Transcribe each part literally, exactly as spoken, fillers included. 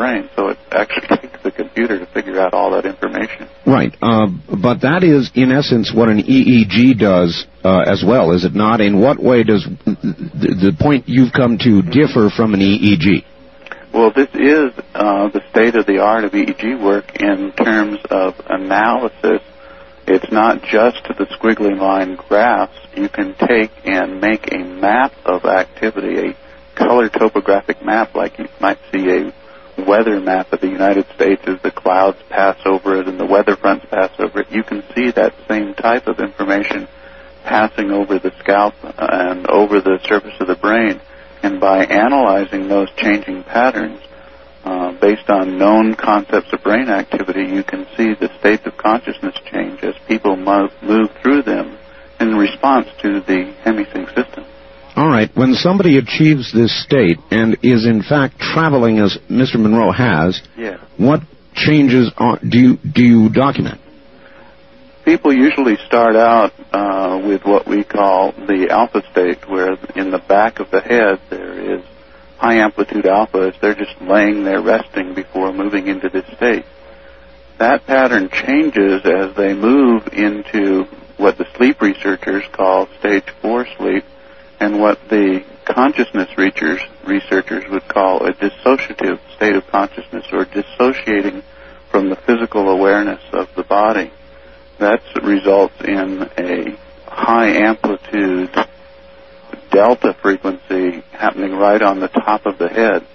brain. So it actually takes the computer to figure out all that information. Right. Uh, but that is, in essence, what an E E G does uh, as well, is it not? In what way does the, the point you've come to differ from an E E G? Well, this is uh, the state-of-the-art of E E G work in terms of analysis. It's not just the squiggly line graphs. You can take and make a map of activity, a color topographic map, like you might see a weather map of the United States as the clouds pass over it and the weather fronts pass over it. You can see that same type of information passing over the scalp and over the surface of the brain. And by analyzing those changing patterns uh, based on known concepts of brain activity, you can see the states of consciousness change as people move, move through them in response to the hemisync system. All right. When somebody achieves this state and is in fact traveling as Mister Monroe has, yeah. what changes are, do you do you document? People usually start out uh, with what we call the alpha state, where in the back of the head there is high amplitude alpha as they're just laying there resting before moving into this state. That pattern changes as they move into what the sleep researchers call stage four sleep, and what the consciousness researchers, researchers would call a dissociative state of consciousness, or dissociating from the physical awareness of the body. That results in a high amplitude delta frequency happening right on the top of the head.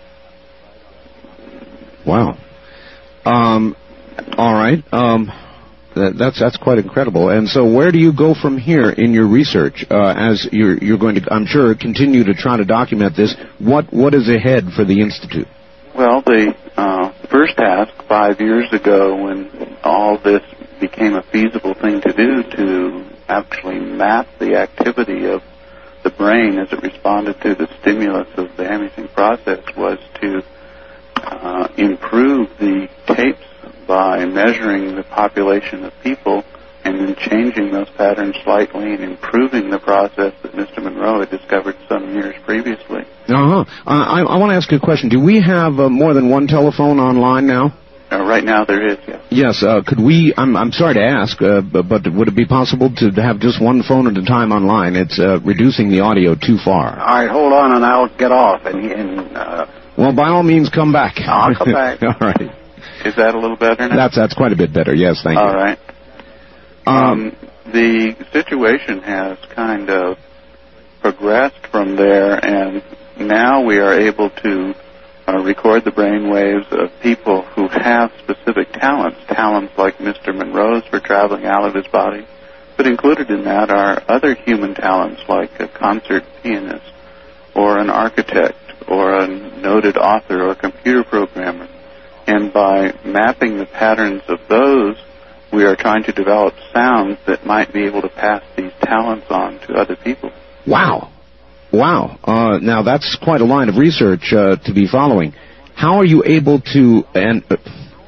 Wow. Um, all right. Um, that, that's that's quite incredible. And so, where do you go from here in your research? Uh, as you're you're going to, I'm sure, continue to try to document this. What what is ahead for the Institute? Well, the uh, first task five years ago, when all this became a feasible thing to do, to actually map the activity of the brain as it responded to the stimulus of the hemisync process, was to uh, improve the tapes by measuring the population of people and then changing those patterns slightly and improving the process that Mister Monroe had discovered some years previously. Uh-huh. Uh, I, I want to ask you a question. Do we have uh, more than one telephone online now? Uh, right now there is, yes. Yes, uh, could we, I'm, I'm sorry to ask, uh, but, but would it be possible to have just one phone at a time online? It's uh, reducing the audio too far. All right, hold on and I'll get off. And, and uh... Well, by all means, come back. I'll come back. All right. Is that a little better now? That's, that's quite a bit better, yes, thank you. All right. Um, the situation has kind of progressed from there, and now we are able to uh, record the brain waves of people who have specific talents, talents like Mister Monroe's for traveling out of his body, but included in that are other human talents like a concert pianist or an architect or a noted author or computer programmer. And by mapping the patterns of those, we are trying to develop sounds that might be able to pass these talents on to other people. Wow. Wow. Uh, now, that's quite a line of research uh, to be following. How are you able to, and uh,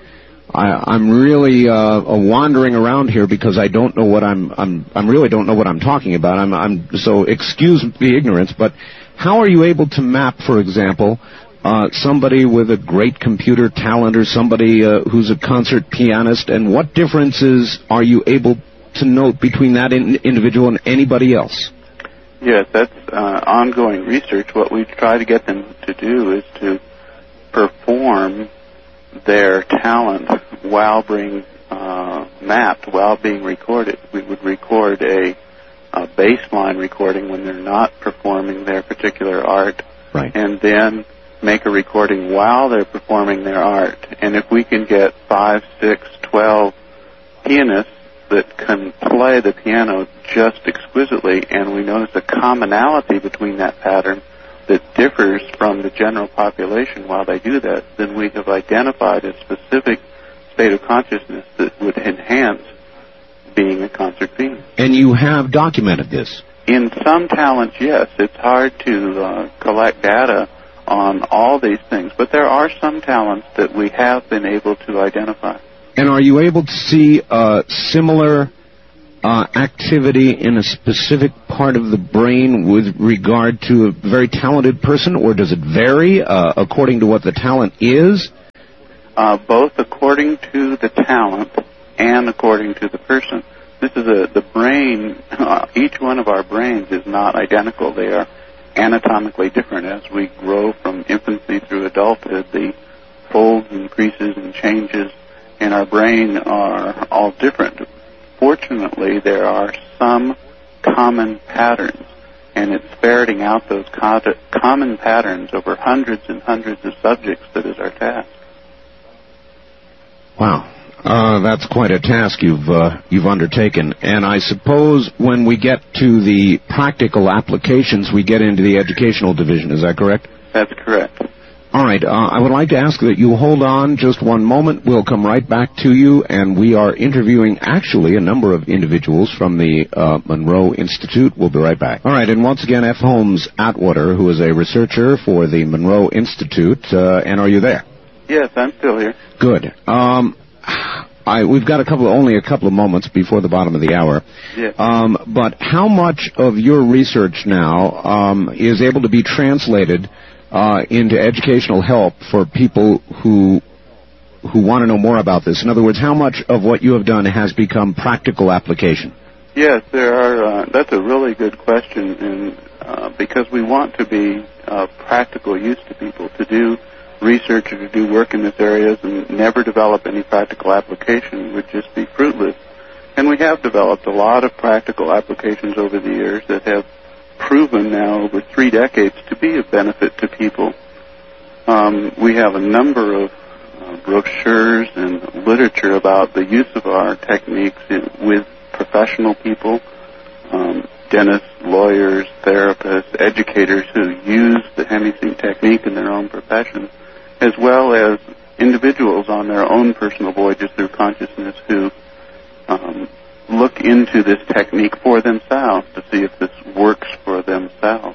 I, I'm really uh, wandering around here because I don't know what I'm, I'm, I really don't know what I'm talking about. I'm, I'm, so excuse the ignorance, but how are you able to map, for example, Uh, somebody with a great computer talent or somebody uh, who's a concert pianist, and what differences are you able to note between that in- individual and anybody else? Yes, that's uh, ongoing research. What we try to get them to do is to perform their talent while being uh, mapped, while being recorded. We would record a, a baseline recording when they're not performing their particular art, right, and then make a recording while they're performing their art. And if we can get five, six, twelve pianists that can play the piano just exquisitely, and we notice a commonality between that pattern that differs from the general population while they do that, then we have identified a specific state of consciousness that would enhance being a concert pianist. And you have documented this? In some talents, yes. It's hard to uh, collect data on all these things, but there are some talents that we have been able to identify. And are you able to see uh, similar uh, activity in a specific part of the brain with regard to a very talented person, or does it vary uh, according to what the talent is? uh, both according to the talent and according to the person. This is a, the brain, uh, each one of our brains is not identical. They are anatomically different. As we grow from infancy through adulthood, the folds and creases and changes in our brain are all different. Fortunately, there are some common patterns, and it's ferreting out those co- common patterns over hundreds and hundreds of subjects that is our task. Wow. Uh, that's quite a task you've uh, you've undertaken, and I suppose when we get to the practical applications, we get into the educational division. Is that correct? That's correct. All right. Uh, I would like to ask that you hold on just one moment. We'll come right back to you, and we are interviewing actually a number of individuals from the uh, Monroe Institute. We'll be right back. All right. And once again, F. Holmes Atwater, who is a researcher for the Monroe Institute. Uh, and are you there? Yes, I'm still here. Good. Um, I, we've got a couple, only a couple of moments before the bottom of the hour. Yes. Um, but how much of your research now um, is able to be translated uh, into educational help for people who who want to know more about this? In other words, how much of what you have done has become practical application? Yes, there are. Uh, that's a really good question, and uh, because we want to be uh, practical use to people, to do research or to do work in this areas and never develop any practical application would just be fruitless. And we have developed a lot of practical applications over the years that have proven now over three decades to be of benefit to people. Um, we have a number of uh, brochures and literature about the use of our techniques in, with professional people, um, dentists, lawyers, therapists, educators who use the Hemi-Sync technique in their own professions, as well as individuals on their own personal voyages through consciousness who um, look into this technique for themselves to see if this works for themselves.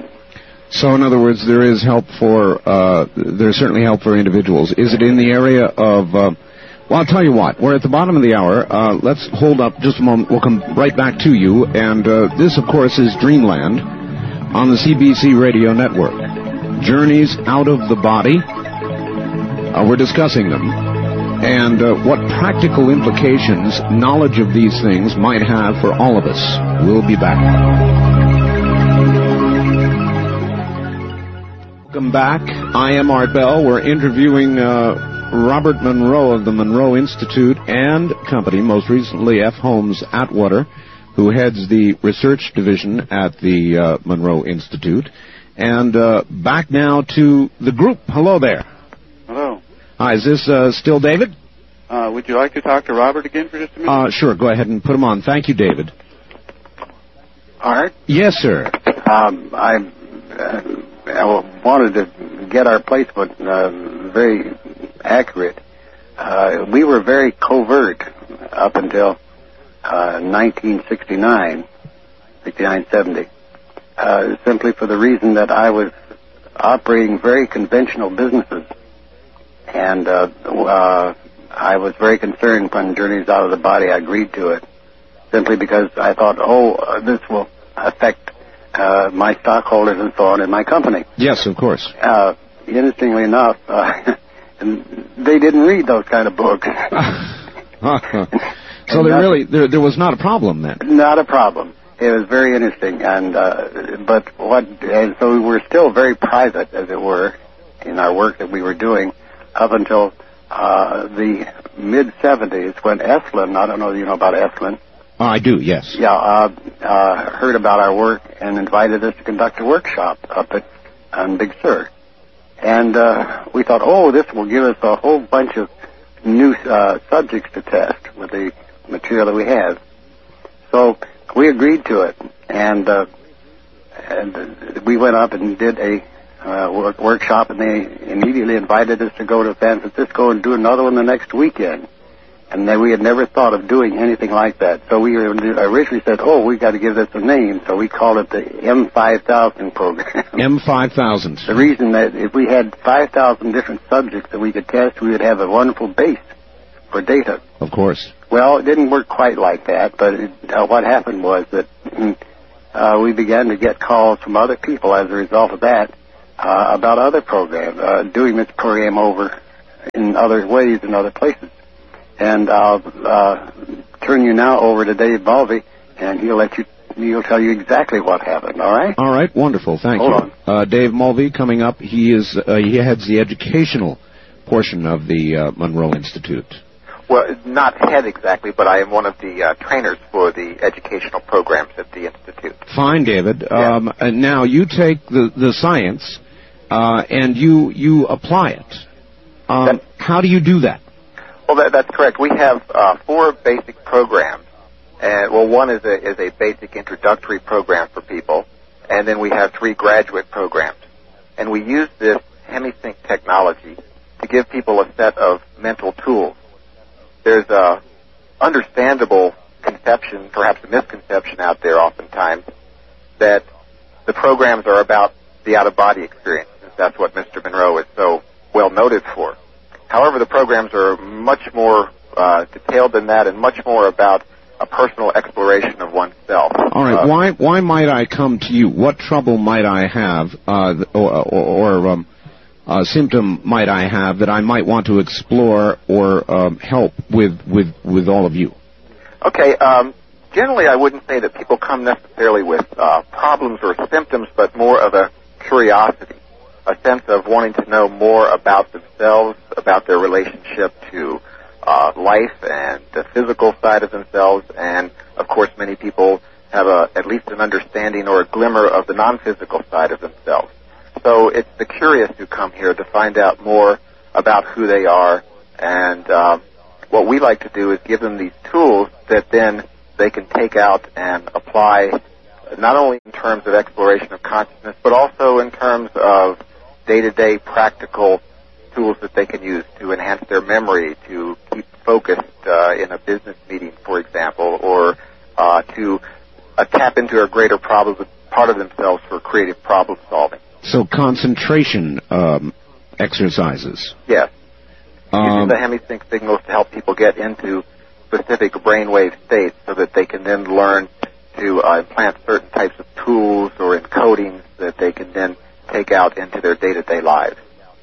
So, in other words, there is help for, uh, there's certainly help for individuals. Is it in the area of, uh, well, I'll tell you what, we're at the bottom of the hour. Uh, let's hold up just a moment. We'll come right back to you. And uh, this, of course, is Dreamland on the C B C Radio Network. Journeys out of the body. Uh, we're discussing them, and uh, what practical implications knowledge of these things might have for all of us. We'll be back. Welcome back. I am Art Bell. We're interviewing uh, Robert Monroe of the Monroe Institute and Company, most recently F. Holmes Atwater, who heads the research division at the uh, Monroe Institute. And uh, back now to the group. Hello there. Hello. Hi, is this uh, still David? Uh, would you like to talk to Robert again for just a minute? Uh, sure, go ahead and put him on. Thank you, David. Art? Yes, sir. Um, I, uh, I wanted to get our placement uh, very accurate. Uh, we were very covert up until uh, nineteen sixty-nine, sixty-nine seventy, uh, simply for the reason that I was operating very conventional businesses. And uh, uh, I was very concerned when Journeys Out of the Body, I agreed to it, simply because I thought, oh, uh, this will affect uh, my stockholders and so on in my company. Yes, of course. Uh, interestingly enough, uh, they didn't read those kind of books. So there really, there, there was not a problem then? Not a problem. It was very interesting. And uh, but what, and so we were still very private, as it were, in our work that we were doing, up until uh, the mid-seventies when Esalen, I don't know if you know about Esalen. Oh, I do, yes. Yeah, uh, uh, heard about our work and invited us to conduct a workshop up at on Big Sur. And uh, we thought, oh, this will give us a whole bunch of new uh, subjects to test with the material that we have. So we agreed to it, and, uh, and we went up and did a Uh, work, workshop, and they immediately invited us to go to San Francisco and do another one the next weekend. And then we had never thought of doing anything like that. So we originally said, oh, we got to give this a name. So we called it the M five thousand program. M five thousand. The reason that if we had five thousand different subjects that we could test, we would have a wonderful base for data. Of course. Well, it didn't work quite like that, but it, uh, what happened was that uh, we began to get calls from other people as a result of that. Uh, about other programs, uh, doing this program over in other ways in other places. And I'll uh, turn you now over to Dave Mulvey, and he'll let you. He'll tell you exactly what happened. All right? All right. Wonderful. Thank Hold you. on. Uh, Dave Mulvey coming up. He is uh, he heads the educational portion of the uh, Monroe Institute. Well, not head exactly, but I am one of the uh, trainers for the educational programs at the Institute. Fine, David. Yeah. Um, and now you take the, the science uh, and you you apply it. Um, That- how do you do that? Well, that, that's correct. We have uh, four basic programs. And, well, one is a, is a basic introductory program for people, and then we have three graduate programs. And we use this HemiSync technology to give people a set of mental tools. There's a understandable conception, perhaps a misconception out there oftentimes, that the programs are about the out-of-body experience, since that's what Mister Monroe is so well noted for. However, the programs are much more uh, detailed than that and much more about a personal exploration of oneself. All right. Uh, why why might I come to you? What trouble might I have, uh, or, or, or um, uh, symptom might I have that I might want to explore or um, help with, with with all of you? Okay. Um, generally, I wouldn't say that people come necessarily with uh, problems or symptoms, but more of a curiosity, a sense of wanting to know more about themselves, about their relationship to Uh, life and the physical side of themselves, and of course many people have a, at least an understanding or a glimmer of the non-physical side of themselves. So it's the curious who come here to find out more about who they are, and um, what we like to do is give them these tools that then they can take out and apply, not only in terms of exploration of consciousness, but also in terms of day-to-day practical tools that they can use to enhance their memory, to keep focused uh, in a business meeting, for example, or uh, to uh, tap into a greater problem, part of themselves for creative problem solving. So concentration um, exercises. Yes. Um, Using the HemiSync signals to help people get into specific brainwave states so that they can then learn to uh, implant certain types of tools or encodings that they can then take out into their day-to-day lives.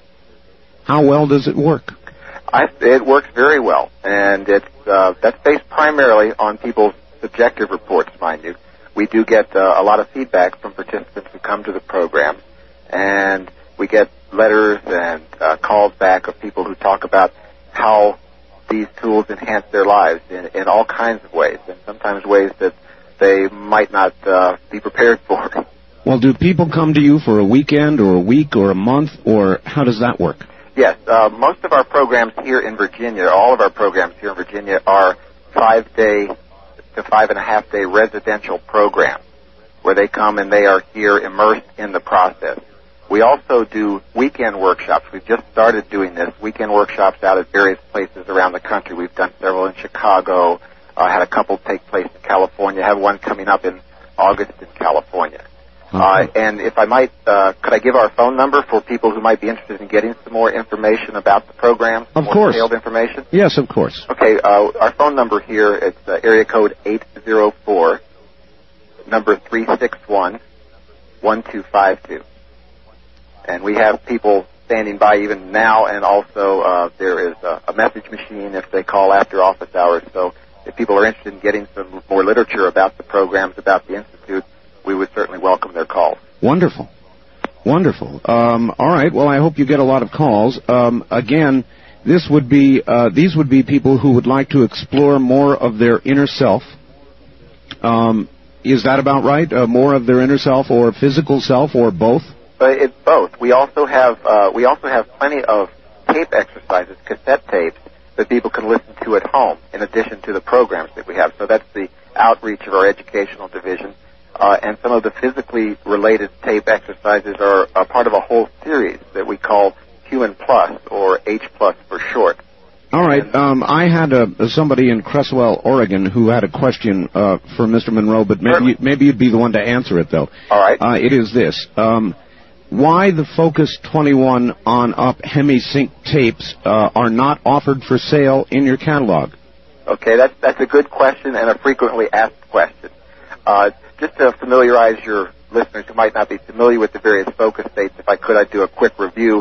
How well does it work? I, it works very well, and it's uh, that's based primarily on people's subjective reports, mind you. We do get uh, a lot of feedback from participants who come to the program, and we get letters and uh, calls back of people who talk about how these tools enhance their lives in, in all kinds of ways, and sometimes ways that they might not uh, be prepared for. Well, do people come to you for a weekend or a week or a month, or how does that work? Yes, uh, most of our programs here in Virginia, all of our programs here in Virginia are five-day to five-and-a-half-day residential programs where they come and they are here immersed in the process. We also do weekend workshops. We've just started doing this, weekend workshops out at various places around the country. We've done several in Chicago, uh, had a couple take place in California, have one coming up in August in California. Uh, and if I might, uh, could I give our phone number for people who might be interested in getting some more information about the program? Of more course. Detailed information? Yes, of course. Okay, uh, our phone number here, it's uh, area code eight zero four, number three six one, one two five two. And we have people standing by even now, and also uh, there is a, a message machine if they call after office hours. So if people are interested in getting some more literature about the programs, about the Institute, we would certainly welcome their calls. Wonderful. Wonderful. Um, all right. Well, I hope you get a lot of calls. Um, again, this would be uh, these would be people who would like to explore more of their inner self. Um, is that about right? Uh, more of their inner self, or physical self, or both? Uh, it's both. We also have uh, we also have plenty of tape exercises, cassette tapes that people can listen to at home, in addition to the programs that we have. So that's the outreach of our educational division. Uh, and some of the physically related tape exercises are a part of a whole series that we call Human Plus, or H Plus for short. All right. Um, I had a, somebody in Cresswell, Oregon, who had a question uh, for Mister Monroe, but maybe you, maybe you'd be the one to answer it, though. All right. Uh, it is this. Um, why the Focus twenty-one on up HemiSync tapes uh, are not offered for sale in your catalog? Okay, that's, that's a good question and a frequently asked question. Uh, just to familiarize your listeners who might not be familiar with the various focus states, if I could, I'd do a quick review.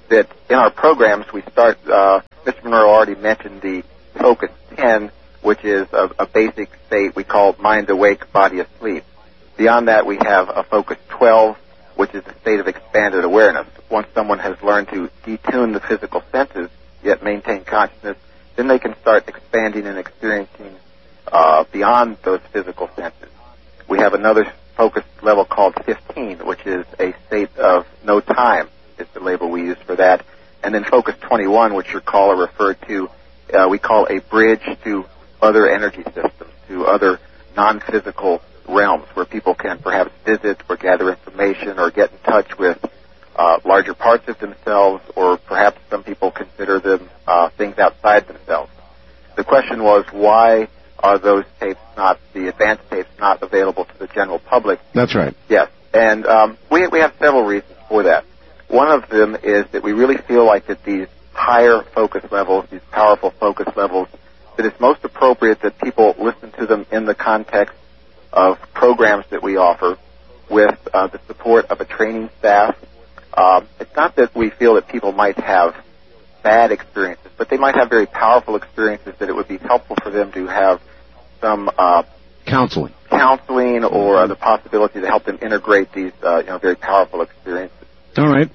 that in our programs we start, uh, Mister Monroe already mentioned the Focus ten, which is a, a basic state we call mind awake, body asleep. Beyond that, we have a Focus twelve, which is a state of expanded awareness. Once someone has learned to detune the physical senses, yet maintain consciousness, then they can start expanding and experiencing uh, beyond those physical senses. We have another focus level called fifteen, which is a state of no time, is the label we use for that. And then Focus twenty-one, which your caller referred to, uh, we call a bridge to other energy systems, to other non-physical realms where people can perhaps visit or gather information or get in touch with uh, larger parts of themselves, or perhaps some people consider them uh, things outside themselves. The question was, why are those tapes not, the advanced tapes, not available to the general public? That's right. Yes, and um, we, we have several reasons for that. One of them is that we really feel like that these higher focus levels, these powerful focus levels, that it's most appropriate that people listen to them in the context of programs that we offer with uh, the support of a training staff. Um, it's not that we feel that people might have bad experiences, but they might have very powerful experiences that it would be helpful for them to have some uh, counseling, counseling, or uh, the possibility to help them integrate these, uh, you know, very powerful experiences. All right.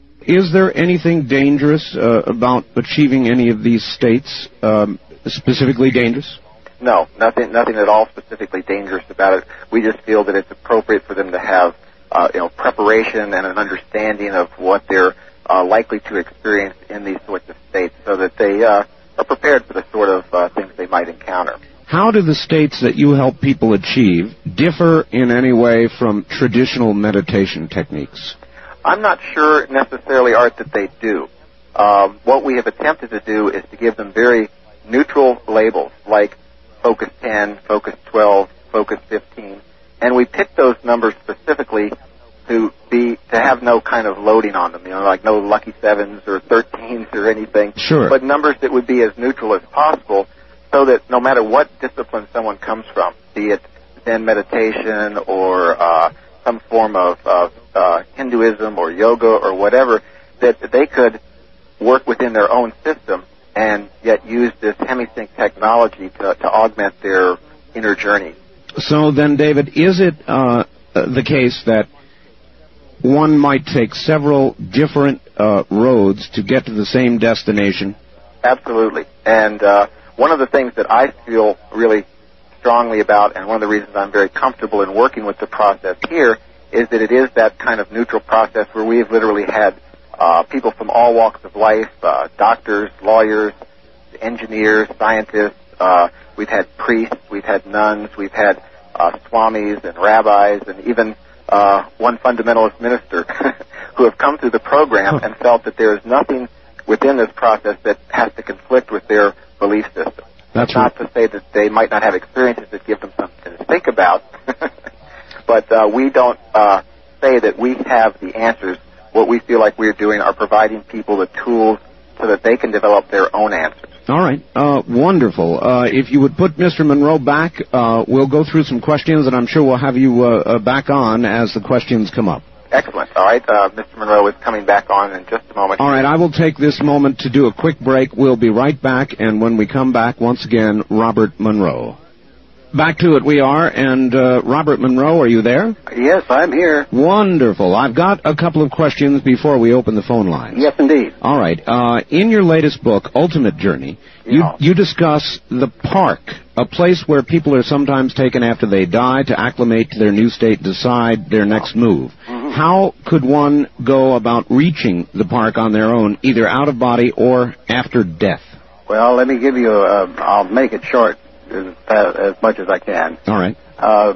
Is there anything dangerous uh, about achieving any of these states? Um, specifically dangerous? No, nothing, nothing at all specifically dangerous about it. We just feel that it's appropriate for them to have, uh, you know, preparation and an understanding of what they're uh, likely to experience in these sorts of states, so that they uh, are prepared for the sort of uh, things they might encounter. How do the states that you help people achieve differ in any way from traditional meditation techniques? I'm not sure necessarily, Art, that they do. Um, what we have attempted to do is to give them very neutral labels, like Focus ten, Focus twelve, Focus fifteen, and we picked those numbers specifically to be to have no kind of loading on them, you know, like no lucky sevens or thirteens or anything. Sure. But numbers that would be as neutral as possible, so that no matter what discipline someone comes from, be it Zen meditation or uh, some form of, of uh, Hinduism or yoga or whatever, that they could work within their own system and yet use this HemiSync technology to, to augment their inner journey. So then, David, is it uh, the case that one might take several different uh, roads to get to the same destination? Absolutely. And uh, one of the things that I feel really strongly about, and one of the reasons I'm very comfortable in working with the process here, is that it is that kind of neutral process where we have literally had uh, people from all walks of life, uh, doctors, lawyers, engineers, scientists. Uh, we've had priests, we've had nuns, we've had uh, swamis and rabbis, and even uh, one fundamentalist minister who have come through the program and felt that there is nothing within this process that has to conflict with their belief system. That's not right. to say that they might not have experiences that give them something to think about, but uh, we don't uh, say that we have the answers. What we feel like we're doing are providing people the tools so that they can develop their own answers. All right. Uh, wonderful. Uh, if you would put Mister Monroe back, uh, we'll go through some questions, and I'm sure we'll have you uh, uh, back on as the questions come up. Excellent. All right. Uh, Mister Monroe is coming back on in just a moment. All right. I will take this moment to do a quick break. We'll be right back, and when we come back, once again, Robert Monroe. Back to it we are, and uh, Robert Monroe, are you there? Yes, I'm here. Wonderful. I've got a couple of questions before we open the phone lines. Yes, indeed. All right. Uh, in your latest book, Ultimate Journey, you, Yeah. you discuss the park, a place where people are sometimes taken after they die to acclimate to their new state, decide their next move. Mm-hmm. How could one go about reaching the park on their own, either out of body or after death? Well, let me give you a, I'll make it short as, as much as I can. All right. Uh,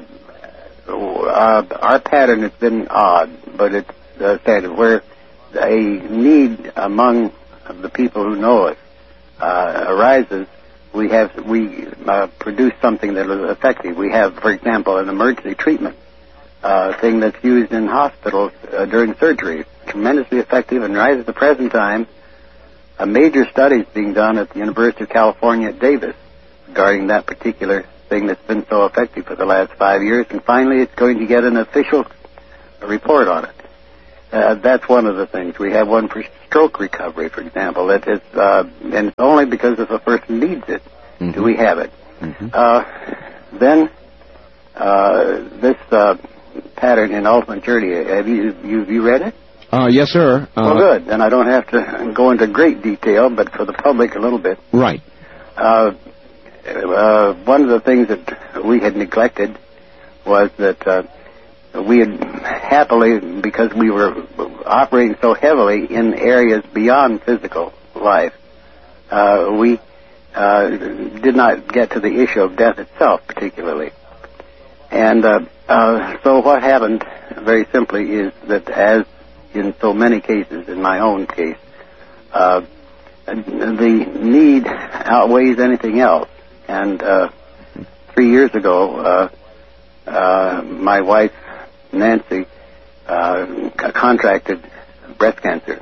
uh, our pattern has been odd, but it's uh, said where a need among the people who know us uh, arises, we have we uh, produce something that is effective. We have, for example, an emergency treatment uh, thing that's used in hospitals uh, during surgery, tremendously effective, and right at the present time, a major study is being done at the University of California at Davis regarding that particular thing that's been so effective for the last five years, and finally it's going to get an official report on it. uh, that's one of the things. We have one for stroke recovery, for example. It is, uh, and it's only because if a person needs it mm-hmm. do we have it. Mm-hmm. Uh, then uh, this uh, pattern in Ultimate Journey, have you, you, you read it? Uh, yes, sir. Uh, well, good. And I don't have to go into great detail, but for the public a little bit. Right. Uh, uh, one of the things that we had neglected was that uh, we had happily, because we were operating so heavily in areas beyond physical life, uh, we uh, did not get to the issue of death itself particularly. And uh, uh, so what happened, very simply, is that as in so many cases, in my own case, uh, the need outweighs anything else. And uh, three years ago, uh, uh, my wife, Nancy, uh, c- contracted breast cancer.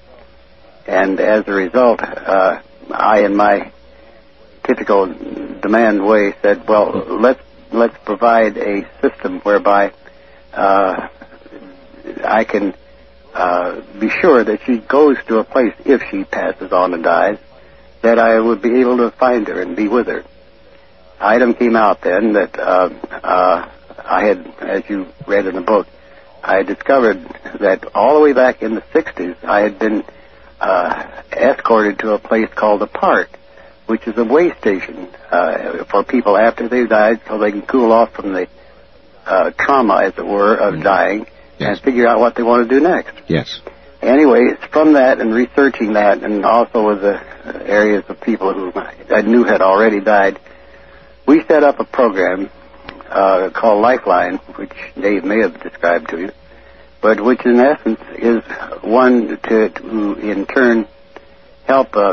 And as a result, uh, I, in my typical demand way, said, well, let's, let's provide a system whereby uh, I can Uh, be sure that she goes to a place, if she passes on and dies, that I would be able to find her and be with her. Item came out then that uh, uh, I had, as you read in the book, I discovered that all the way back in the sixties, I had been uh, escorted to a place called the Park, which is a way station uh, for people after they've died so they can cool off from the uh, trauma, as it were, of mm-hmm. dying. Yes. And figure out what they want to do next. Yes. Anyway, from that and researching that, and also with the areas of people who I knew had already died, we set up a program uh, called Lifeline, which Dave may have described to you, but which in essence is one to, to in turn, help uh,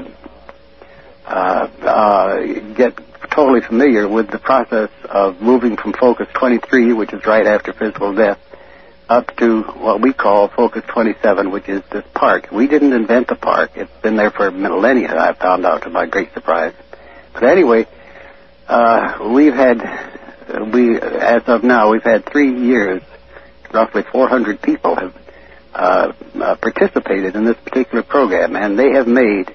uh, uh, get totally familiar with the process of moving from Focus twenty-three, which is right after physical death, up to what we call Focus twenty-seven, which is this park. We didn't invent the park. It's been there for millennia, I found out to my great surprise. But anyway, uh, we've had, we as of now, we've had three years, roughly four hundred people have uh, uh, participated in this particular program, and they have made,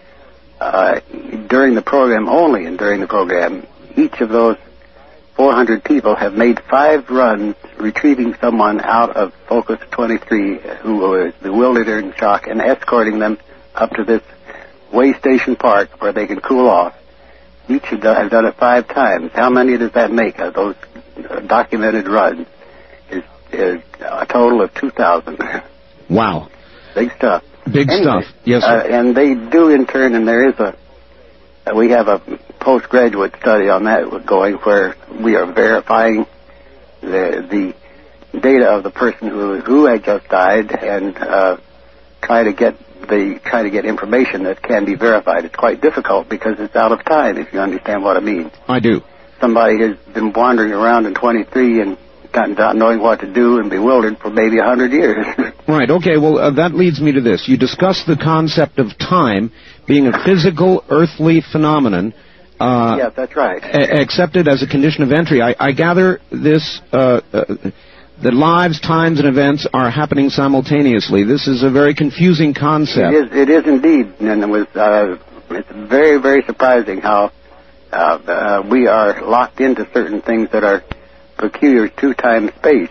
uh, during the program only, and during the program, each of those four hundred people have made five runs retrieving someone out of Focus twenty-three who was bewildered or in shock and escorting them up to this way station park where they can cool off. Each have done, have done it five times. How many does that make of those documented runs? Is, is a total of two thousand. Wow. Big stuff. Big anyway, stuff. Yes, sir. Uh, and they do in turn, and there is a, uh, we have a postgraduate study on that going where we are verifying the the data of the person who who had just died and uh, try to get the try to get information that can be verified. It's quite difficult because it's out of time, if you understand what I mean. I do. Somebody has been wandering around in twenty-three and not knowing what to do and bewildered for maybe a hundred years. Right. Okay. Well, uh, that leads me to this. You discussed the concept of time being a physical, earthly phenomenon. Uh, yes, that's right. A- accepted as a condition of entry. I, I gather this, uh, uh, that lives, times, and events are happening simultaneously. This is a very confusing concept. It is, it is indeed, and it was, uh, it's very, very surprising how uh, uh, we are locked into certain things that are peculiar to time-space,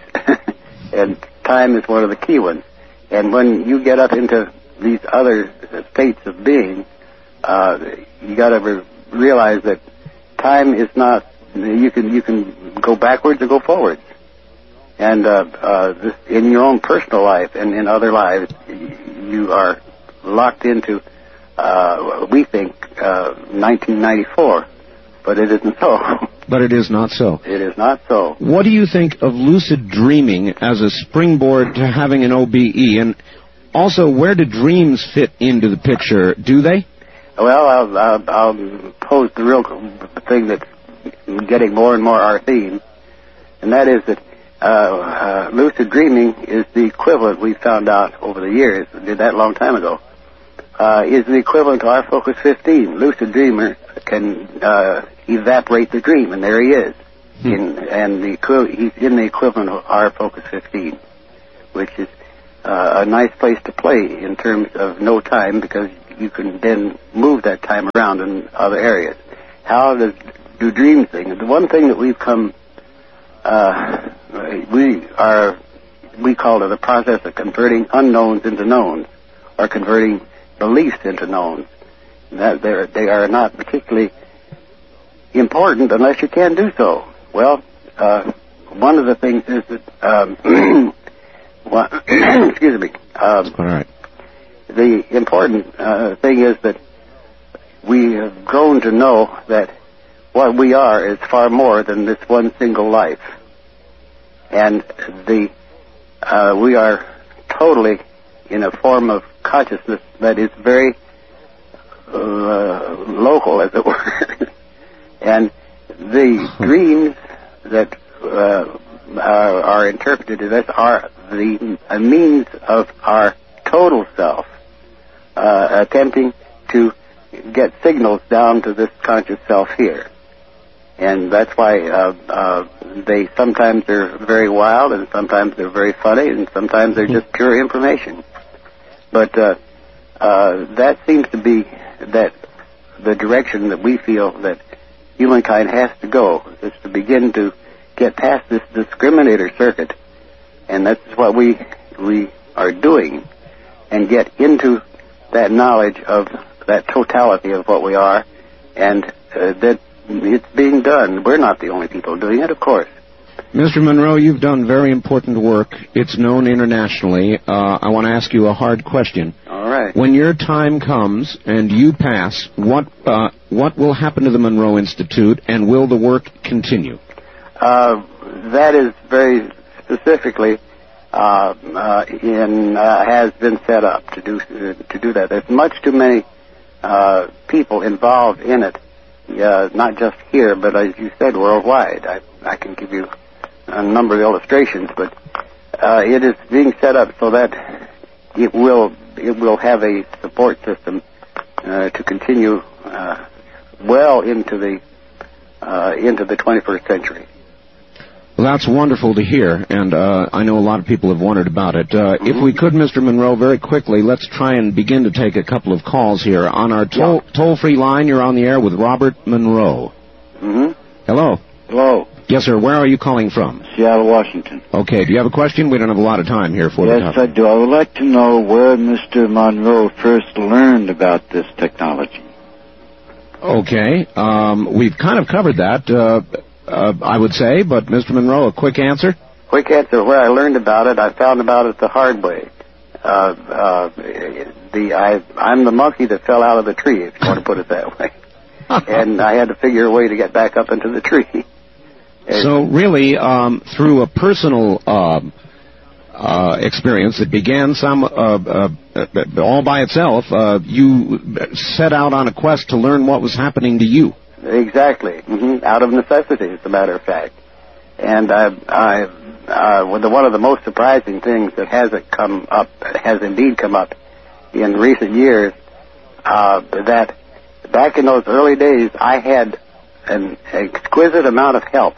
and time is one of the key ones. And when you get up into these other states of being, uh, you got to re- realize that time is not. You can you can go backwards or go forwards, and uh, uh, this, in your own personal life and in other lives, you are locked into. Uh, we think uh, nineteen ninety-four, but it isn't so. But it is not so. It is not so. What do you think of lucid dreaming as a springboard to having an O B E? And also, where do dreams fit into the picture? Do they? Well, I'll, I'll, I'll pose the real thing that's getting more and more our theme, and that is that uh, uh, lucid dreaming is the equivalent, we found out over the years, we did that a long time ago, uh, is the equivalent to our Focus fifteen. Lucid dreamer can uh, evaporate the dream, and there he is. Hmm. In, and the he's in the equivalent of our Focus fifteen, which is uh, a nice place to play in terms of no time, because you can then move that time around in other areas. How does do dreams thing? The one thing that we've come, uh, we are, we call it a process of converting unknowns into knowns, or converting beliefs into knowns. That they're, they are not particularly important unless you can do so. Well, uh, one of the things is that, um, well, excuse me. Um, All right. The important uh, thing is that we have grown to know that what we are is far more than this one single life, and the uh, we are totally in a form of consciousness that is very uh, local, as it were. And the dreams that uh, are, are interpreted as are the a means of our total self uh, attempting to get signals down to this conscious self here. And that's why uh, uh, they sometimes are very wild, and sometimes they're very funny, and sometimes they're just pure information. But uh, uh, that seems to be that the direction that we feel that humankind has to go, is to begin to get past this discriminator circuit, and that's what we we are doing, and get into that knowledge of that totality of what we are, and uh, that it's being done. We're not the only people doing it, of course. Mister Monroe, you've done very important work. It's known internationally. Uh, I want to ask you a hard question. All right. When your time comes and you pass, what uh, what will happen to the Monroe Institute, and will the work continue? Uh, that is very specifically uh, uh, in uh, has been set up to do uh, to do that. There's much too many uh, people involved in it, uh, not just here, but as you said, worldwide. I I can give you a number of illustrations, but uh, it is being set up so that it will it will have a support system uh, to continue uh, well into the uh, into the twenty-first century. Well, that's wonderful to hear, and uh, I know a lot of people have wondered about it. Uh, mm-hmm. If we could, Mister Monroe, very quickly, let's try and begin to take a couple of calls here. On our toll, yeah. toll-free line, you're on the air with Robert Monroe. Mm-hmm. Hello. Hello. Yes, sir. Where are you calling from? Seattle, Washington. Okay. Do you have a question? We don't have a lot of time here for Yes, I do. I would like to know where Mister Monroe first learned about this technology. Okay. Um, we've kind of covered that, uh, uh, I would say, but Mister Monroe, a quick answer? Quick answer. Where I learned about it, I found about it the hard way. Uh, uh, the I, I'm the monkey that fell out of the tree, if you want to put it that way. And I had to figure a way to get back up into the tree. So really, um, through a personal uh, uh, experience that began some uh, uh, uh, all by itself, uh, you set out on a quest to learn what was happening to you. Exactly, mm-hmm. Out of necessity, as a matter of fact. And I, I, uh, one of the most surprising things that hasn't come up, has indeed come up in recent years, uh, that back in those early days, I had an exquisite amount of help.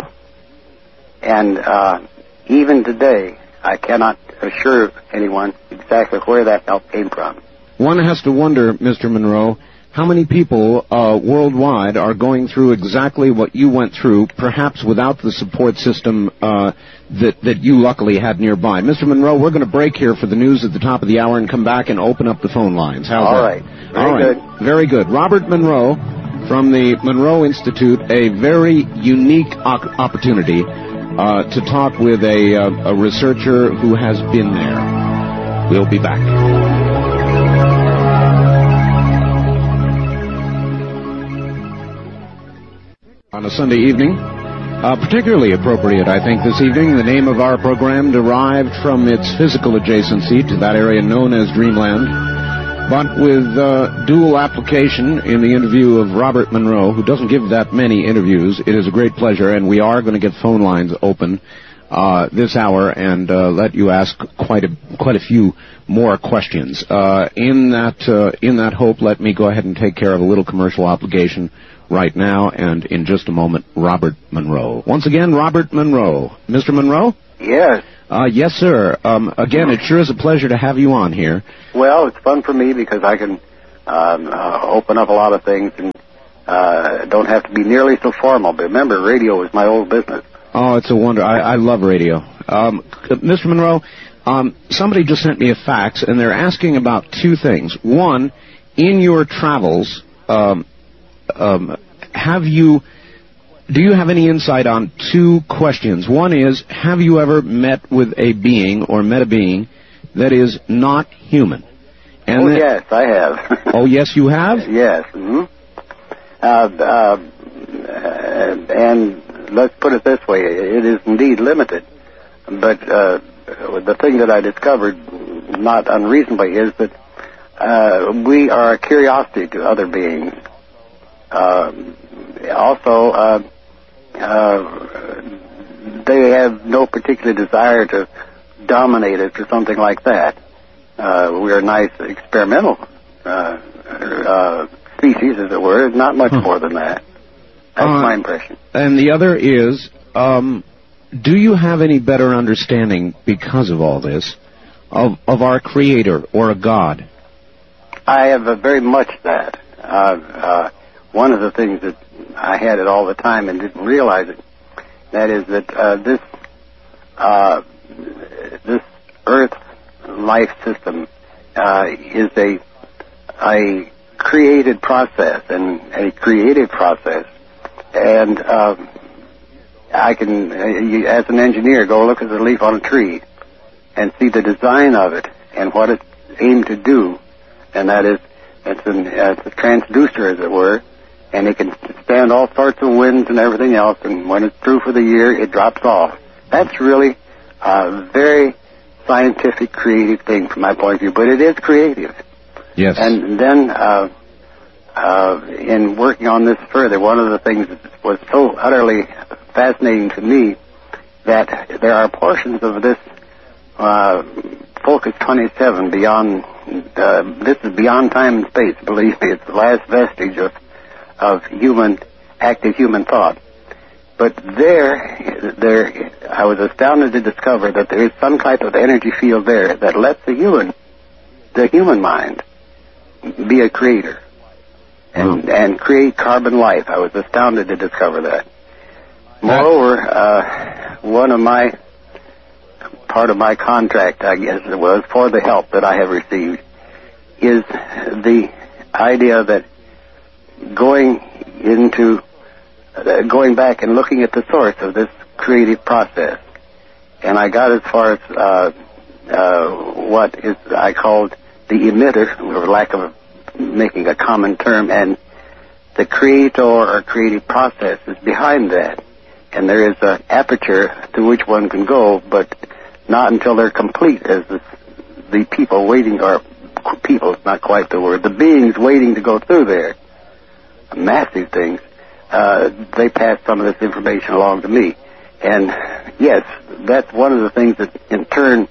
And uh, even today, I cannot assure anyone exactly where that help came from. One has to wonder, Mister Monroe, how many people uh, worldwide are going through exactly what you went through, perhaps without the support system uh, that, that you luckily had nearby. Mister Monroe, we're going to break here for the news at the top of the hour and come back and open up the phone lines. How's All that? right. Very All right. good. Very good. Robert Monroe from the Monroe Institute, a very unique o- opportunity uh, to talk with a, uh, a researcher who has been there. We'll be back. On a Sunday evening, uh, particularly appropriate, I think, this evening. The name of our program derived from its physical adjacency to that area known as Dreamland, but with uh, dual application in the interview of Robert Monroe, who doesn't give that many interviews. It is a great pleasure, and we are going to get phone lines open uh, this hour and uh, let you ask quite a quite a few more questions. Uh, in that uh, in that hope, let me go ahead and take care of a little commercial obligation right now, and in just a moment, Robert Monroe. Once again, Robert Monroe. Mister Monroe? Yes. Uh, yes, sir. Um, again, it sure is a pleasure to have you on here. Well, it's fun for me because I can um, uh, open up a lot of things and uh, don't have to be nearly so formal. But remember, radio is my old business. Oh, it's a wonder. I, I love radio. Um, Mister Monroe, um, somebody just sent me a fax, and they're asking about two things. One, in your travels, um, um, have you... Do you have any insight on two questions? One is, have you ever met with a being or met a being that is not human? And oh, then, yes, I have. Oh, yes, you have? Yes. Mm-hmm. Uh, uh, and let's put it this way. It is indeed limited. But uh, the thing that I discovered, not unreasonably, is that uh, we are a curiosity to other beings. Uh, also, uh, uh, they have no particular desire to dominate us or something like that. Uh, we are a nice experimental uh, uh, species, as it were, not much huh. more than that. That's uh, my impression. And the other is, um, do you have any better understanding, because of all this, of, of our Creator or a God? I have uh, very much that. Uh, uh, one of the things that I had it all the time and didn't realize it, that is that uh, this uh, this Earth life system uh, is a a created process and a creative process, and uh, I can, uh, you, as an engineer, go look at the leaf on a tree and see the design of it and what it's aimed to do, and that is it's, an, uh, it's a transducer, as it were, and it can stand all sorts of winds and everything else, and when it's through for the year, it drops off. That's really a very scientific, creative thing from my point of view, but it is creative. Yes. And then, uh, uh, in working on this further, one of the things that was so utterly fascinating to me, that there are portions of this uh, Focus twenty-seven beyond, uh, this is beyond time and space, believe me, it's the last vestige of, of human, active human thought. But there, there, I was astounded to discover that there is some type of energy field there that lets the human, the human mind, be a creator and, oh. and create carbon life. I was astounded to discover that. Moreover, uh, one of my, part of my contract, I guess it was, for the help that I have received, is the idea that going into Uh, going back and looking at the source of this creative process. And I got as far as uh, uh, what is I called the emitter, for lack of making a common term, and the creator or creative process is behind that. And there is an aperture to which one can go, but not until they're complete, as the, the people waiting, or people, not quite the word, the beings waiting to go through there, massive things. Uh, they pass some of this information along to me. And, yes, that's one of the things that, in turn,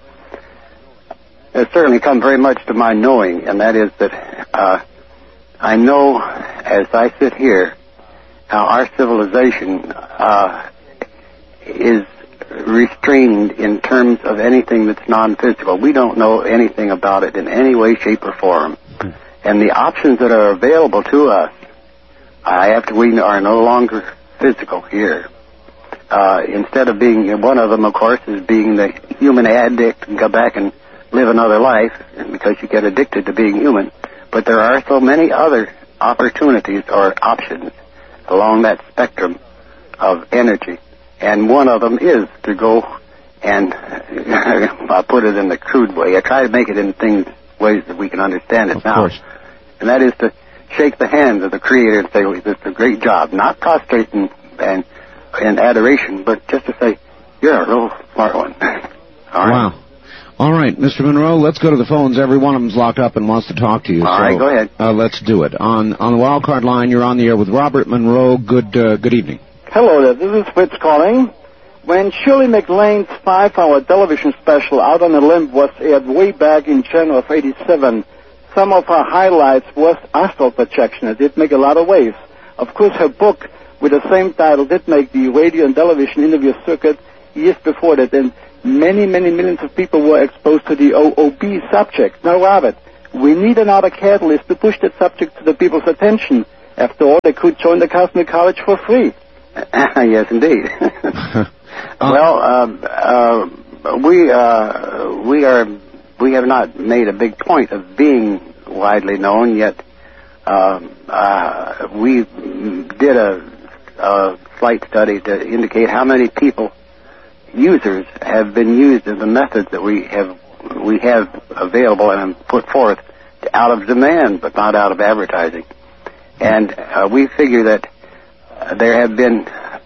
has certainly come very much to my knowing, and that is that uh, I know, as I sit here, how our civilization uh, is restrained in terms of anything that's non-physical. We don't know anything about it in any way, shape, or form. And the options that are available to us, I have to, we are no longer physical here. Uh, instead of being, one of them, of course, is being the human addict and go back and live another life, because you get addicted to being human. But there are so many other opportunities or options along that spectrum of energy. And one of them is to go and, I'll put it in the crude way, I try to make it in things, ways that we can understand it of now. Course. And that is to shake the hands of the Creator and say, well, this is a great job. Not prostrate and, and, and adoration, but just to say, you're a real smart one. All right. Wow. All right, Mister Monroe, let's go to the phones. Every one of them's locked up and wants to talk to you. All so, right, go ahead. Uh, let's do it. On on the wild card line, you're on the air with Robert Monroe. Good uh, good evening. Hello there. This is Fritz calling. When Shirley MacLaine's five-hour television special, Out on a Limb, was aired way back in January of eighty-seven, some of her highlights was astral projection. It did make a lot of waves. Of course, her book with the same title did make the radio and television interview circuit years before that. And many, many millions of people were exposed to the O O B subject. Now, Robert, we need another catalyst to push that subject to the people's attention. After all, they could join the Cosmic College for free. Yes, indeed. Well, um, uh, we uh, we are we have not made a big point of being widely known yet. Um, uh, we did a, a slight study to indicate how many people, users, have been used in the methods that we have we have available and put forth out of demand, but not out of advertising. And uh, we figure that uh, there have been